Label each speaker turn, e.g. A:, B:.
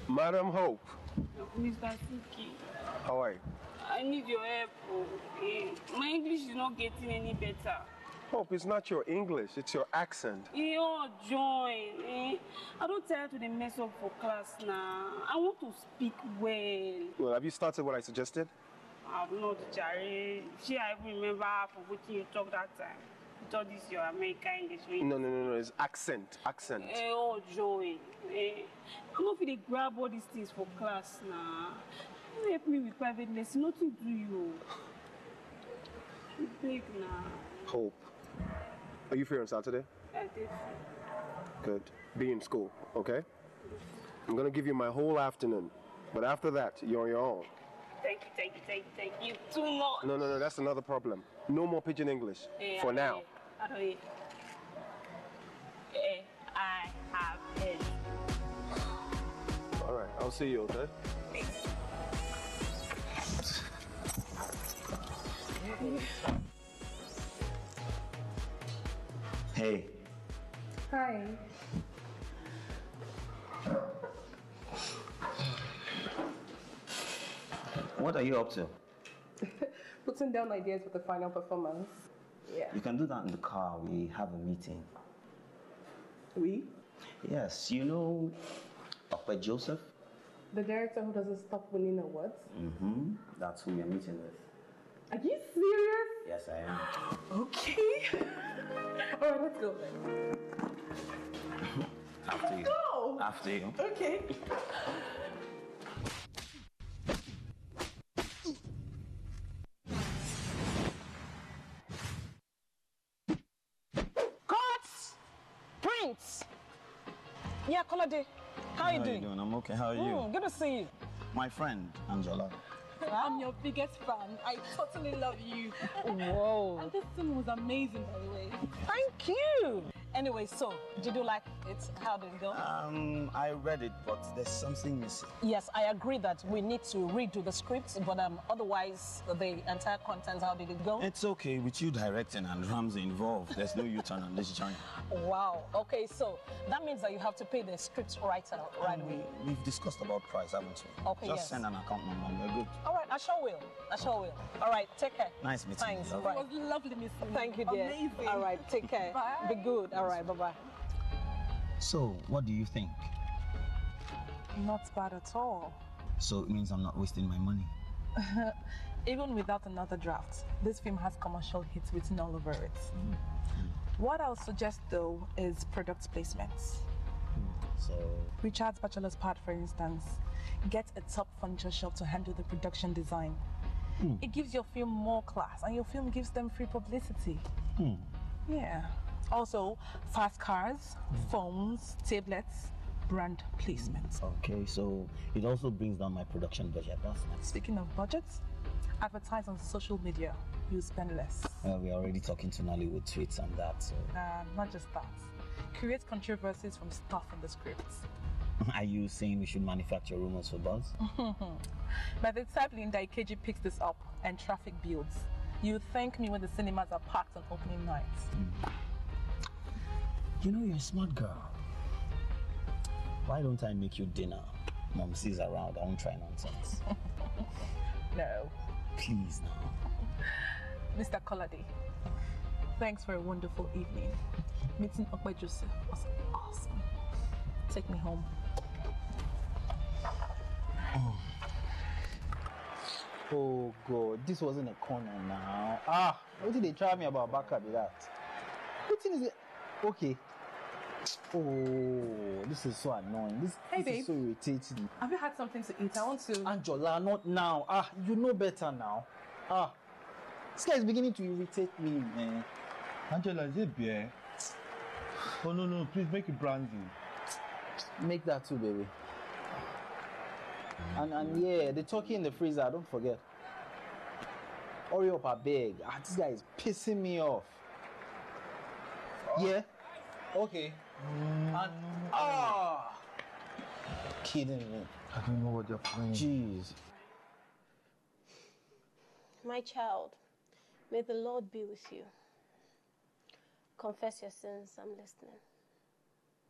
A: Madam Hope.
B: Mr. Suki.
A: How are you?
B: I need your help. My English is not getting any better.
A: Hope, it's not your English, it's your accent.
B: Join. I don't tire to the mess up for class now. I want to speak well.
A: Well, have you started what I suggested?
B: I'm not, Jerry. I even remember half of what you talked that time. You thought this your American English.
A: No, it's accent.
B: Joy. I'm not going to grab all these things for class now. You help me with private lesson, nothing to you. You beg now.
A: Hope. Are you free on Saturday?
B: I did.
A: Good. Be in school, okay? I'm gonna give you my whole afternoon. But after that, you're on your own.
B: Thank you. Too much.
A: No, that's another problem. No more pidgin English. For now.
B: I don't hear. I have it.
A: Alright, I'll see you, okay?
B: Thanks.
C: Hey.
D: Hi.
C: What are you up to?
D: Putting down ideas for the final performance. Yeah.
C: You can do that in the car. We have a meeting.
D: We?
C: Yes, you know Dr. Joseph?
D: The director who doesn't stop winning awards?
C: That's who we're meeting with.
D: Are you serious?
C: Yes, I am.
D: Okay. Alright, let's go then.
C: After you.
D: Go!
C: After you.
D: Okay.
E: Prince! Yeah, Kolade. How are you doing?
C: I'm okay. How are you?
E: Good to see you.
C: My friend, Angela.
D: I'm your biggest fan. I totally love you.
E: Whoa.
D: And this scene was amazing, by the way.
E: Thank you. Anyway, so, did you like it? How did it go?
C: I read it, but there's something missing.
E: Yes, I agree that we need to redo the script, but otherwise, the entire content, how did it go?
C: It's okay with you directing and Ramsey involved. There's no U-turn on this journey.
E: Wow. Okay, so that means that you have to pay the script writer right away.
C: We've discussed about price, haven't we?
E: Okay,
C: Just
E: yes.
C: send an account number and we're good.
E: All right, I sure will. All right, take care.
C: Nice meeting
E: Thanks.
C: you.
D: It was lovely meeting you.
E: Thank you, dear.
D: Amazing.
E: All right, take care.
D: Bye.
E: Be good. All right, bye-bye.
C: So, what do you think?
D: Not bad at all.
C: So it means I'm not wasting my money.
D: Even without another draft, this film has commercial hits written all over it. What I'll suggest though is product placements.
C: So
D: Richard's bachelor's pad, for instance, get a top furniture shop to handle the production design. It gives your film more class and your film gives them free publicity. Yeah. Also, fast cars, phones, tablets, brand placements.
C: okay, so it also brings down my production budget. That's nice.
D: Speaking of budgets, advertise on social media. You spend less.
C: We're already talking to Nollywood tweets and that. So
D: Not just that. Create controversies from stuff in the scripts.
C: are you saying we should manufacture rumors for buzz?
D: By the time Linda Ikeji picks this up and traffic builds, you thank me when the cinemas are packed on opening nights.
C: You know, you're a smart girl. Why don't I make you dinner? Mom sees around. I won't try nonsense.
D: No.
C: Please now.
D: Mr. Kolade, thanks for a wonderful evening. Meeting up by Joseph was awesome. Take me home.
F: Oh God, this wasn't a corner now. What did they try me about Baka be that? What thing is it? Okay. Oh, this is so annoying. This
D: babe.
F: is so irritating.
D: Have you had something to eat? I want to...
F: Angela, not now. You know better now. This guy is beginning to irritate me, man.
G: Angela, is it beer? Oh, no, please make it brandy.
F: Make that too, baby. And yeah, the turkey in the freezer, don't forget. Hurry up, I beg. This guy is pissing me off. Yeah? Okay. Kidding me.
G: I don't know what you're playing.
F: Jeez.
H: My child, may the Lord be with you. Confess your sins, I'm listening.